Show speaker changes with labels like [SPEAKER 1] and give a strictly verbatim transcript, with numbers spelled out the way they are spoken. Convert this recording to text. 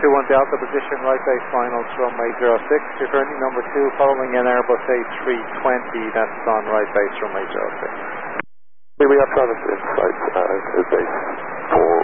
[SPEAKER 1] two one Delta, position right base finals runway zero six. You're currently number two, following an Airbus A three twenty, that's on right base runway zero six.
[SPEAKER 2] We have Travis inside uh, base four